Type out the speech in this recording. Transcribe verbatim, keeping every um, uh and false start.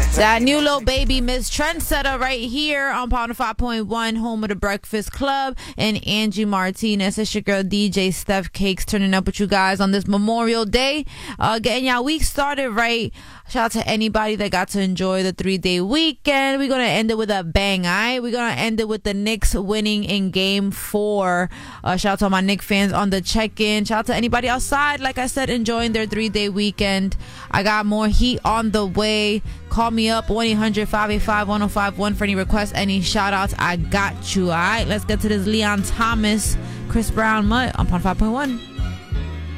That new little baby Miss Trendsetter right here on Pound five point one, home of the Breakfast Club, and Angie Martinez. It's your girl D J Steph Cakes turning up with you guys on this Memorial Day, uh, getting y'all week started right. Shout out to anybody that got to enjoy the three-day weekend. We're going to end it with a bang, all right? We're going to end it with the Knicks winning in game four. Uh, shout out to all my Knicks fans on the check-in. Shout out to anybody outside, like I said, enjoying their three-day weekend. I got more heat on the way. Call me up, one eight hundred, five eight five, one oh five one for any requests, any shout-outs. I got you, all right? Let's get to this Leon Thomas, Chris Brown Mutt on Pound five point one.